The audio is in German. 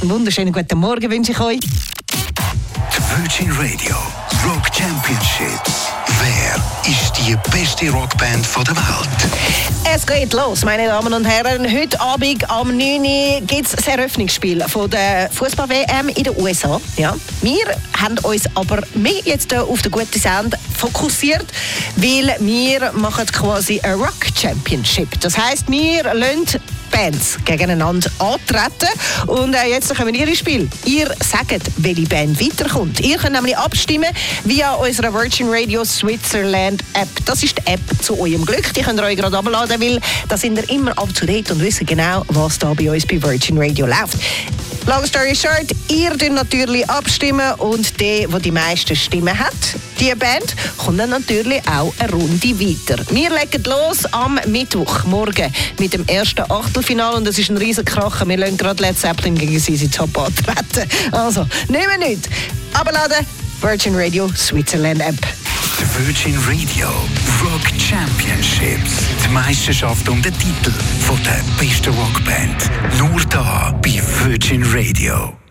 einen wunderschönen guten Morgen wünsche ich euch. Die Virgin Radio Rock Championships. Wer ist die beste Rockband der Welt? Es geht los, meine Damen und Herren. Heute Abend am 9 Uhr gibt es das Eröffnungsspiel von der Fußball-WM in den USA. Ja. Wir haben uns aber mehr jetzt auf den guten Sound fokussiert, weil wir machen quasi eine Rock Championship. Das heisst, wir lassen Bands gegeneinander antreten. Und jetzt kommen wir ins Spiel. Ihr sagt, welche Band weiterkommt. Ihr könnt nämlich abstimmen via unserer Virgin Radio Switzerland App. Das ist die App zu eurem Glück. Die könnt ihr euch gerade abladen, weil da sind ihr immer up to date und wissen genau, was da bei uns bei Virgin Radio läuft. Long story short, ihr dürft natürlich abstimmen und der die meisten Stimmen hat, die Band, kommt dann natürlich auch eine Runde weiter. Wir legen los am Mittwochmorgen mit dem ersten Achtelfinale und das ist ein riesen Kracher. Wir lassen gerade Led Zeppelin gegen ZZ Top antreten. Also, nehmen wir nicht. Abladen, Virgin Radio Switzerland App. Die Virgin Radio Rock Championships. Die Meisterschaft um den Titel von der besten Rockband. Nur da bei Virgin Radio.